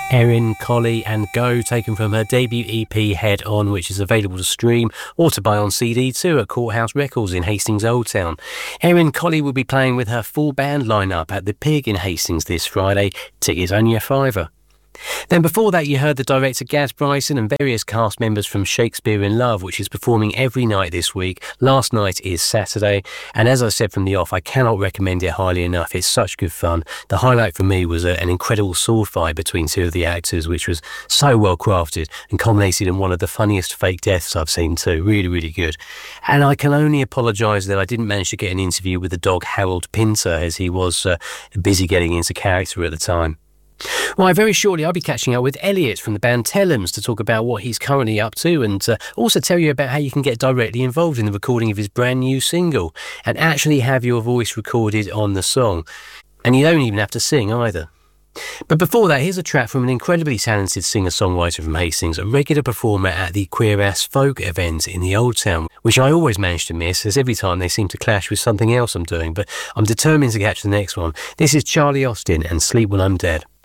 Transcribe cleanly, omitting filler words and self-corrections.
Erin Colley and Go, taken from her debut EP Head On, which is available to stream or to buy on CD too at Courthouse Records in Hastings Old Town. Erin Colley will be playing with her full band lineup at the Pig in Hastings this Friday. Tickets only a £5. Then before that you heard the director Gaz Bryson and various cast members from Shakespeare in Love, which is performing every night this week. Last night is Saturday, and as I said from the off, I cannot recommend it highly enough. It's such good fun. The highlight for me was an incredible sword fight between two of the actors, which was so well crafted and culminated in one of the funniest fake deaths I've seen too. Really, really good. And I can only apologise that I didn't manage to get an interview with the dog Harold Pinter, as he was busy getting into character at the time. Well, very shortly I'll be catching up with Elliot from the band Tellums to talk about what he's currently up to, and also tell you about how you can get directly involved in the recording of his brand new single and actually have your voice recorded on the song. And you don't even have to sing either. But before that, here's a track from an incredibly talented singer-songwriter from Hastings, a regular performer at the Queer Ass Folk event in the Old Town, which I always manage to miss, as every time they seem to clash with something else I'm doing, but I'm determined to catch the next one. This is Charlie Austin and Sleep When I'm Dead.